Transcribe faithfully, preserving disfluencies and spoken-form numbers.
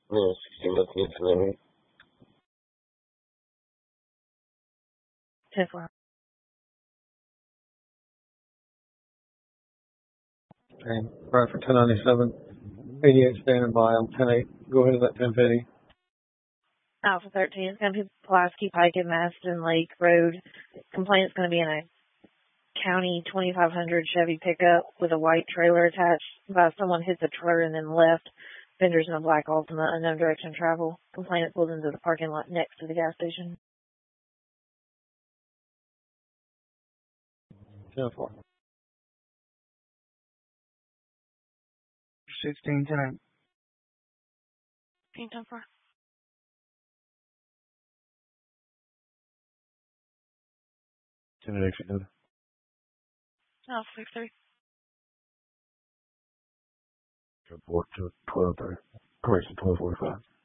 Yeah, sixteen minutes needs to know. ten four. Okay. Right for ten ninety-seven. eighty-eight standing by on ten eight. Go ahead at ten fifty. Alpha thirteen is going to be Pulaski Pike and Maston Lake Road. Complaint's going to be in a County twenty-five hundred Chevy pickup with a white trailer attached. By someone hit the trailer and then left. Vendors in a black Altima, unknown direction of travel. Complainant pulled into the parking lot next to the gas station. ten four. sixteen ten. ten four. ten eight exit. Oh, six three. Report to twelve thirty. Correction, twelve forty-five.